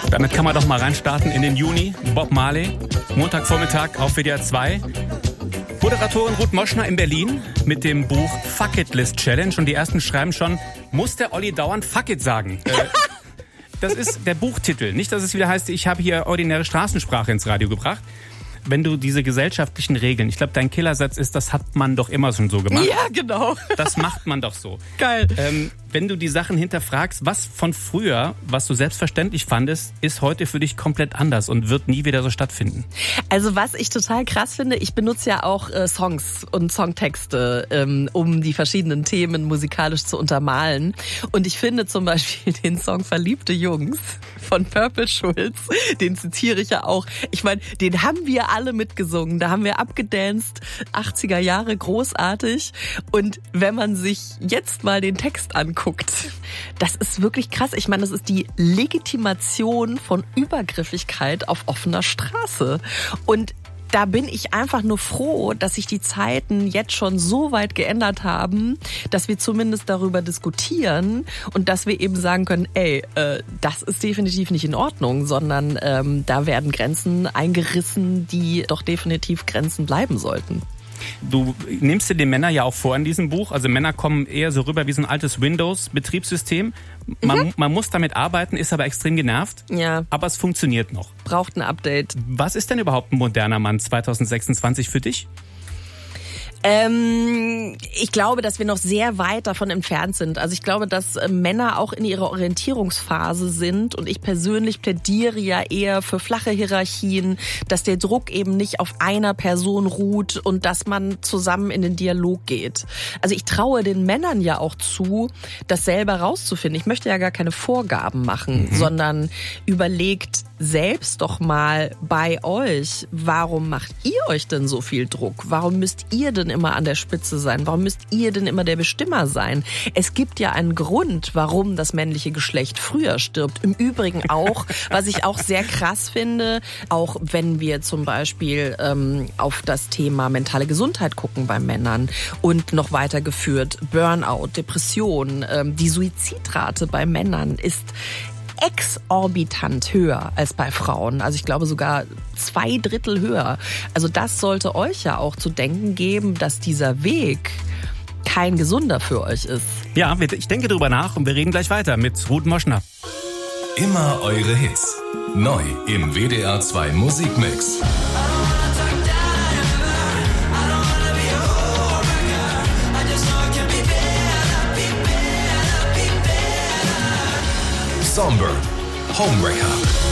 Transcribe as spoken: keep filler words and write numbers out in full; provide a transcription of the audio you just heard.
Damit kann man doch mal reinstarten in den Juni. Bob Marley, Montagvormittag auf W D R zwei. Moderatorin Ruth Moschner in Berlin mit dem Buch Fuck It List Challenge. Und die ersten schreiben schon, muss der Olli dauernd Fuck It sagen? Äh, das ist der Buchtitel. Nicht, dass es wieder heißt, ich habe hier ordinäre Straßensprache ins Radio gebracht. Wenn du diese gesellschaftlichen Regeln, ich glaube, dein Killersatz ist, das hat man doch immer schon so gemacht. Ja, genau. Das macht man doch so. Geil. Ähm, wenn du die Sachen hinterfragst, was von früher, was du selbstverständlich fandest, ist heute für dich komplett anders und wird nie wieder so stattfinden. Also was ich total krass finde, ich benutze ja auch äh, Songs und Songtexte, ähm, um die verschiedenen Themen musikalisch zu untermalen. Und ich finde zum Beispiel den Song Verliebte Jungs von Purple Schulz, den zitiere ich ja auch. Ich meine, den haben wir alle mitgesungen, da haben wir abgedanced, achtziger Jahre, großartig. Und wenn man sich jetzt mal den Text anguckt, das ist wirklich krass. Ich meine, das ist die Legitimation von Übergriffigkeit auf offener Straße. Und da bin ich einfach nur froh, dass sich die Zeiten jetzt schon so weit geändert haben, dass wir zumindest darüber diskutieren und dass wir eben sagen können, ey, äh, das ist definitiv nicht in Ordnung, sondern ähm, da werden Grenzen eingerissen, die doch definitiv Grenzen bleiben sollten. Du nimmst dir die Männer ja auch vor in diesem Buch. Also Männer kommen eher so rüber wie so ein altes Windows-Betriebssystem. Man, mhm. man muss damit arbeiten, ist aber extrem genervt. Ja. Aber es funktioniert noch. Braucht ein Update. Was ist denn überhaupt ein moderner Mann zwanzig sechsundzwanzig für dich? Ähm, ich glaube, dass wir noch sehr weit davon entfernt sind. Also ich glaube, dass äh, Männer auch in ihrer Orientierungsphase sind und ich persönlich plädiere ja eher für flache Hierarchien, dass der Druck eben nicht auf einer Person ruht und dass man zusammen in den Dialog geht. Also ich traue den Männern ja auch zu, das selber rauszufinden. Ich möchte ja gar keine Vorgaben machen, mhm. sondern überlegt selbst doch mal bei euch, warum macht ihr euch denn so viel Druck? Warum müsst ihr denn immer an der Spitze sein? Warum müsst ihr denn immer der Bestimmer sein? Es gibt ja einen Grund, warum das männliche Geschlecht früher stirbt. Im Übrigen auch, was ich auch sehr krass finde, auch wenn wir zum Beispiel ähm, auf das Thema mentale Gesundheit gucken bei Männern und noch weitergeführt Burnout, Depression, ähm, die Suizidrate bei Männern ist exorbitant höher als bei Frauen. Also ich glaube sogar zwei Drittel höher. Also das sollte euch ja auch zu denken geben, dass dieser Weg kein gesunder für euch ist. Ja, ich denke drüber nach und wir reden gleich weiter mit Ruth Moschner. Immer eure Hits. Neu im W D R zwei Musikmix. Songbird, Homewrecker.